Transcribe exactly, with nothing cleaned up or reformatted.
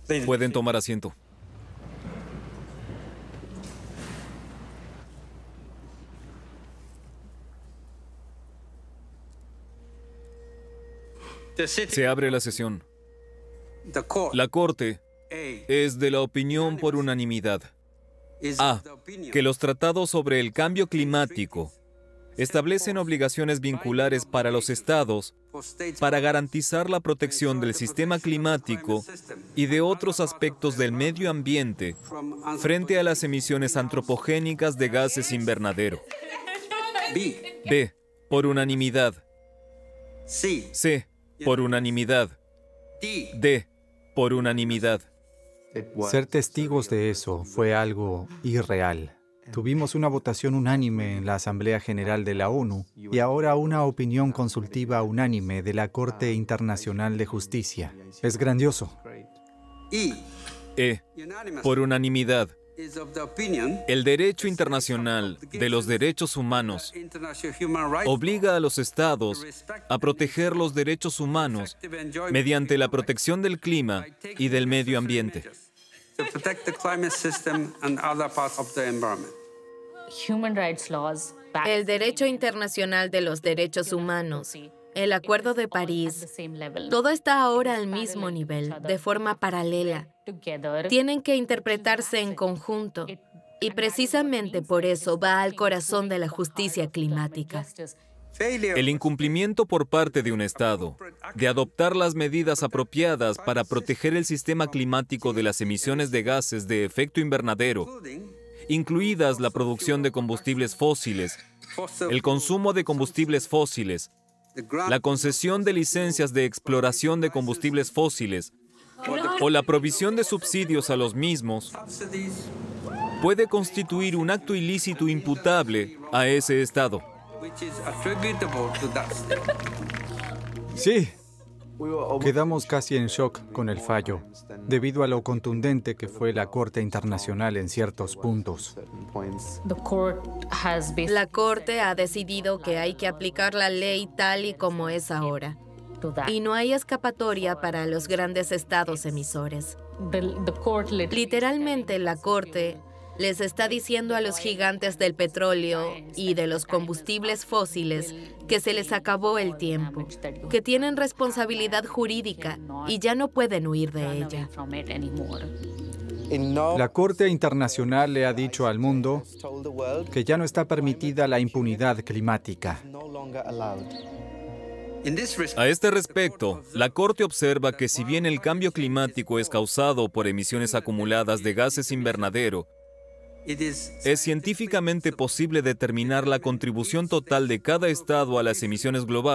Pueden tomar asiento. Se abre la sesión. La Corte es de la opinión por unanimidad A. Que los tratados sobre el cambio climático establecen obligaciones vinculares para los estados para garantizar la protección del sistema climático y de otros aspectos del medio ambiente frente a las emisiones antropogénicas de gases invernadero. B. Por unanimidad. C. Por unanimidad. D. Por unanimidad. Ser testigos de eso fue algo irreal. Tuvimos una votación unánime en la Asamblea General de la ONU y ahora una opinión consultiva unánime de la Corte Internacional de Justicia. Es grandioso. E. Por unanimidad. El derecho internacional de los derechos humanos obliga a los estados a proteger los derechos humanos mediante la protección del clima y del medio ambiente. El derecho internacional de los derechos humanos, el Acuerdo de París, todo está ahora al mismo nivel, de forma paralela. Tienen que interpretarse en conjunto y precisamente por eso va al corazón de la justicia climática. El incumplimiento por parte de un Estado de adoptar las medidas apropiadas para proteger el sistema climático de las emisiones de gases de efecto invernadero, incluidas la producción de combustibles fósiles, el consumo de combustibles fósiles, la concesión de licencias de exploración de combustibles fósiles o la provisión de subsidios a los mismos, puede constituir un acto ilícito imputable a ese Estado. Sí. Quedamos casi en shock con el fallo, debido a lo contundente que fue la Corte Internacional en ciertos puntos. La Corte ha decidido que hay que aplicar la ley tal y como es ahora. Y no hay escapatoria para los grandes estados emisores. Literalmente, la Corte les está diciendo a los gigantes del petróleo y de los combustibles fósiles que se les acabó el tiempo, que tienen responsabilidad jurídica y ya no pueden huir de ella. La Corte Internacional le ha dicho al mundo que ya no está permitida la impunidad climática. A este respecto, la Corte observa que si bien el cambio climático es causado por emisiones acumuladas de gases invernadero, es científicamente posible determinar la contribución total de cada estado a las emisiones globales